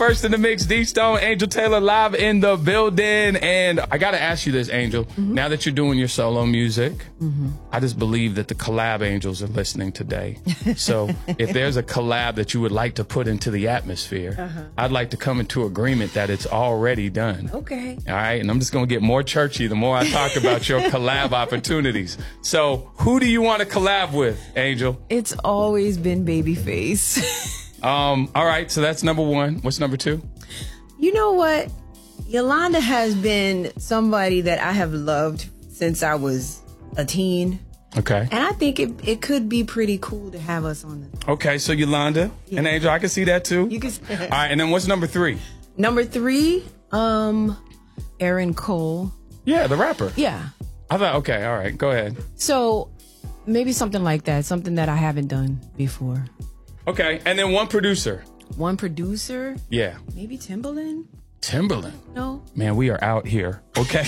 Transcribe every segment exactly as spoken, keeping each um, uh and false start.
First in the Mix, D-Stone, Angel Taylor live in the building. And I got to ask you this, Angel. Mm-hmm. Now that you're doing your solo music, mm-hmm. I just believe that the collab angels are listening today. So if there's a collab that you would like to put into the atmosphere, uh-huh. I'd like to come into agreement that it's already done. Okay. All right. And I'm just going to get more churchy the more I talk about your collab opportunities. So who do you want to collab with, Angel? It's always been Babyface. Um, all right, so that's number one. What's number two? You know what? Yolanda has been somebody that I have loved since I was a teen. Okay. And I think it it could be pretty cool to have us on the... Okay, so Yolanda yeah. and Angel, I can see that too. You can see All right, and then what's number three? Number three, um, Aaron Cole. Yeah, the rapper. Yeah. I thought, okay, all right, go ahead. So maybe something like that, something that I haven't done before. Okay, and then one producer. One producer? Yeah. Maybe Timbaland? Timbaland? No. Man, we are out here. Okay.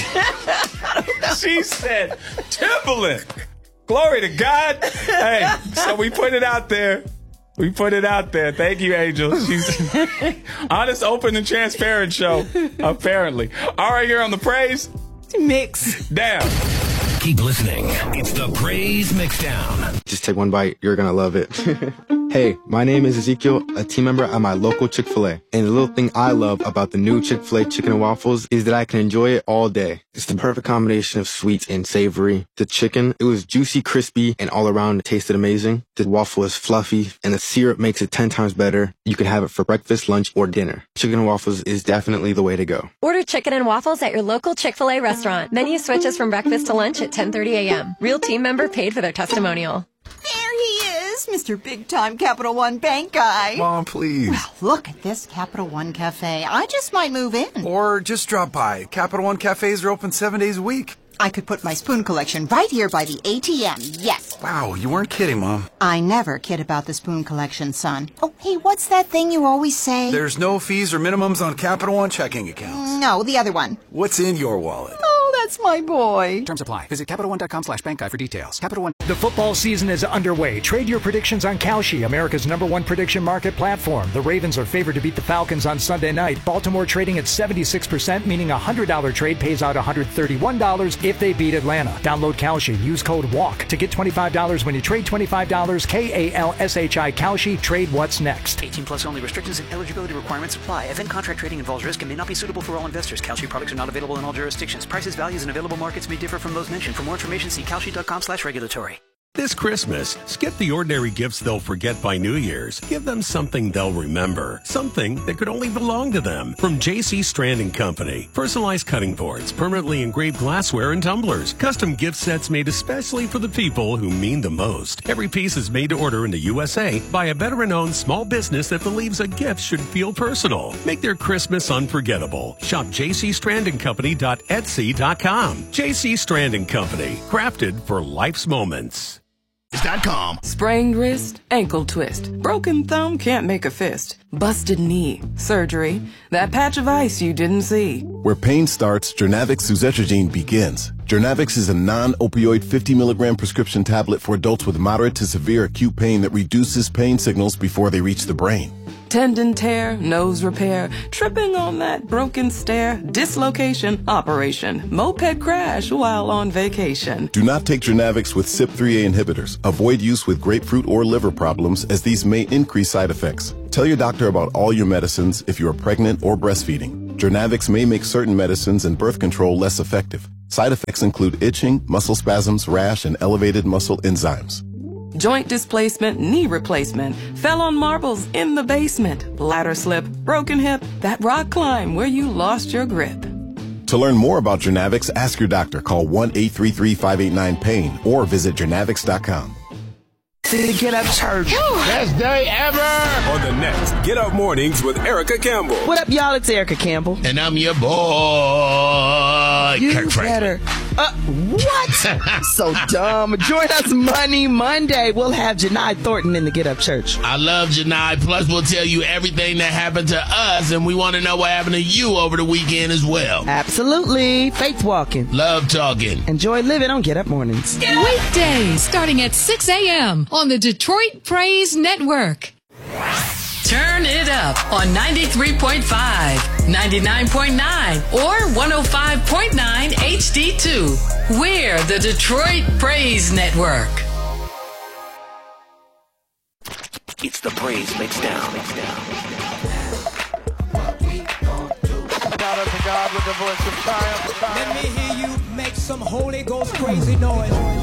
She said Timbaland. Glory to God. Hey, so we put it out there. We put it out there. Thank you, Angel. She's honest, open, and transparent show, apparently. All right, here on the Praise Mix. Down. Keep listening. It's the Praise Mixdown. Just take one bite. You're going to love it. Hey, my name is Ezekiel, a team member at my local Chick-fil-A. And the little thing I love about the new Chick-fil-A chicken and waffles is that I can enjoy it all day. It's the perfect combination of sweet and savory. The chicken, it was juicy, crispy, and all around it tasted amazing. The waffle is fluffy, and the syrup makes it ten times better. You can have it for breakfast, lunch, or dinner. Chicken and waffles is definitely the way to go. Order chicken and waffles at your local Chick-fil-A restaurant. Menu switches from breakfast to lunch at ten thirty a.m. Real team member paid for their testimonial. There he is, Mister Big Time Capital One Bank guy. Mom, please. Well, look at this Capital One Cafe. I just might move in. Or just drop by. Capital One cafes are open seven days a week. I could put my spoon collection right here by the A T M, yes. Wow, you weren't kidding, Mom. I never kid about the spoon collection, son. Oh, hey, what's that thing you always say? There's no fees or minimums on Capital One checking accounts. No, the other one. What's in your wallet? Oh, that's my boy. Terms apply. Visit CapitalOne.com slash bank guide for details. Capital One. The football season is underway. Trade your predictions on Kalshi, America's number one prediction market platform. The Ravens are favored to beat the Falcons on Sunday night. Baltimore trading at seventy-six percent, meaning a one hundred dollars trade pays out one hundred thirty-one dollars if they beat Atlanta. Download Kalshi. Use code WALK to get twenty-five dollars when you trade twenty-five dollars. K A L S H I Kalshi. Trade what's next. eighteen plus only. Restrictions and eligibility requirements apply. Event contract trading involves risk and may not be suitable for all investors. Kalshi products are not available in all jurisdictions. Prices, values, and available markets may differ from those mentioned. For more information, see Kalshi.com slash regulatory. This Christmas, skip the ordinary gifts they'll forget by New Year's. Give them something they'll remember. Something that could only belong to them. From J C Strand and Company. Personalized cutting boards, permanently engraved glassware and tumblers. Custom gift sets made especially for the people who mean the most. Every piece is made to order in the U S A by a veteran-owned small business that believes a gift should feel personal. Make their Christmas unforgettable. Shop j c strand and company dot etsy dot com. J C Strand and Company. Crafted for life's moments. Com. Sprained wrist, ankle twist, broken thumb, can't make a fist, busted knee, surgery, that patch of ice you didn't see. Where pain starts, Jernavix suzetrigine begins. Jernavix is a non-opioid fifty milligram prescription tablet for adults with moderate to severe acute pain that reduces pain signals before they reach the brain. Tendon tear, nose repair, tripping on that broken stair, dislocation, operation, moped crash while on vacation. Do not take Jernavix with C Y P three A inhibitors. Avoid use with grapefruit or liver problems as these may increase side effects. Tell your doctor about all your medicines if you are pregnant or breastfeeding. Jernavix may make certain medicines and birth control less effective. Side effects include itching, muscle spasms, rash, and elevated muscle enzymes. Joint displacement, knee replacement, fell on marbles in the basement, ladder slip, broken hip, that rock climb where you lost your grip. To learn more about Jernavix, ask your doctor. Call one eight three three, five eight nine, pain or visit jernavix dot com. Get Up Church. Best day ever. On the next Get Up Mornings with Erica Campbell. What up, y'all? It's Erica Campbell. And I'm your boy, you Kirk better. Uh, what? So dumb. Join us Money Monday. We'll have Janai Thornton in the Get Up Church. I love Janai. Plus, we'll tell you everything that happened to us, and we want to know what happened to you over the weekend as well. Absolutely. Faith walking. Love talking. Enjoy living on Get Up Mornings. Get up. Weekdays starting at six a.m. on the Detroit Praise Network. Turn it up on ninety-three point five, ninety-nine point nine, or one oh five point nine H D two. We're the Detroit Praise Network. It's the Praise Mixdown. Shout out to God with the voice of triumph. Let me hear you make some Holy Ghost crazy noise.